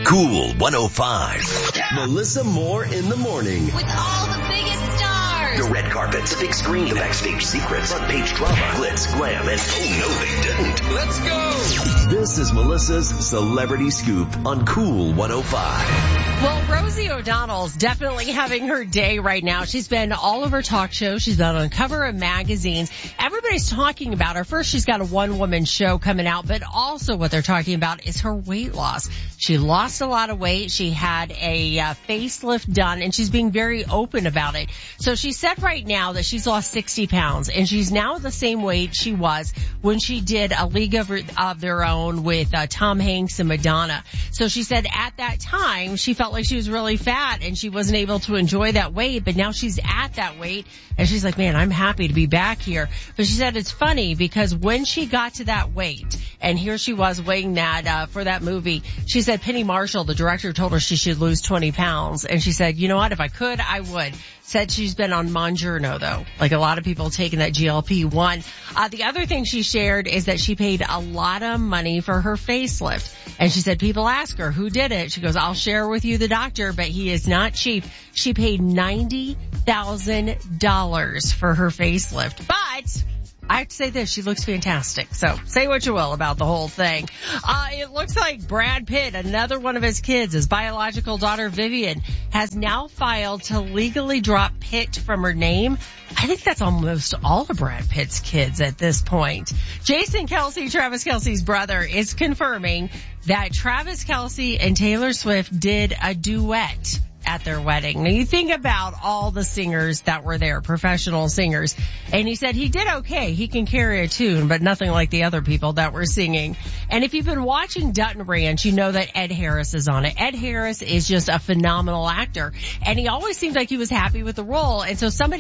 Cool 105. Melissa Moore in the morning. With all the biggest stars. The red carpet, the big screen, the backstage secrets, front page drama, glitz, glam, and oh no they didn't. Let's go. This is Melissa's Celebrity Scoop on Cool 105. Well, Rosie O'Donnell's definitely having her day right now. She's been all over talk shows. She's been on cover of magazines. Everybody's talking about her. First, she's got a one-woman show coming out, but also what they're talking about is her weight loss. She lost a lot of weight. She had a facelift done, and she's being very open about it. So she said right now that she's lost 60 pounds, and she's now the same weight she was when she did A League of Their Own with Tom Hanks and Madonna. So she said at that time, she felt like she was really fat and she wasn't able to enjoy that weight, but now she's at that weight and she's like, man, I'm happy to be back here. But she said it's funny because when she got to that weight, and here she was weighing that for that movie, she said Penny Marshall, the director, told her she should lose 20 pounds. And she said, you know what, if I could, I would. Said she's been on Mounjaro, though, like a lot of people taking that GLP-1. The other thing she shared is that she paid a lot of money for her facelift. And she said people ask her, who did it? She goes, I'll share with you the doctor, but he is not cheap. She paid $90,000 for her facelift. But I have to say this, she looks fantastic. So say what you will about the whole thing. It looks like Brad Pitt, another one of his kids, his biological daughter Vivian, has now filed to legally drop Pitt from her name. I think that's almost all of Brad Pitt's kids at this point. Jason Kelce, Travis Kelce's brother, is confirming that Travis Kelce and Taylor Swift did a duet at their wedding. Now you think about all the singers that were there, professional singers, and he said he did okay. He can carry a tune, but nothing like the other people that were singing. And if you've been watching Dutton Ranch, you know that Ed Harris is on it. Ed Harris is just a phenomenal actor, and he always seemed like he was happy with the role. And so somebody